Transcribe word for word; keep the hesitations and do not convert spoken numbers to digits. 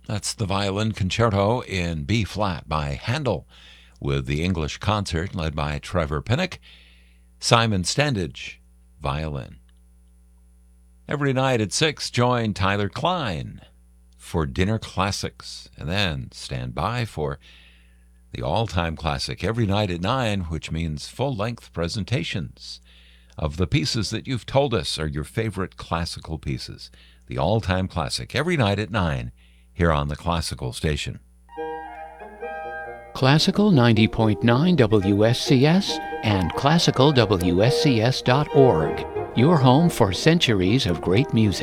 That's the Violin Concerto in B flat by Handel, with the English Concert led by Trevor Pinnock. Simon Standage, violin. Every night at six, join Tyler Klein for Dinner Classics, and then stand by for the all-time classic every night at nine, which means full-length presentations of the pieces that you've told us are your favorite classical pieces. The all-time classic every night at nine here on the Classical Station. Classical ninety point nine W S C S and classical W S C S dot org, your home for centuries of great music.